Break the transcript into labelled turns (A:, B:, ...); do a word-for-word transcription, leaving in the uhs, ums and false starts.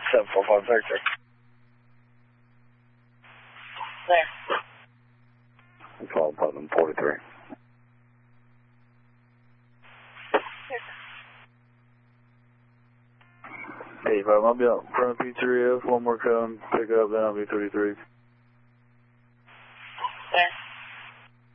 A: seven four five Victor.
B: There.
C: Call Putnam forty-three.
D: Hey, five, I'll be out in front of Pizzeria. One more cone, pick up, then I'll be thirty-three.
B: There.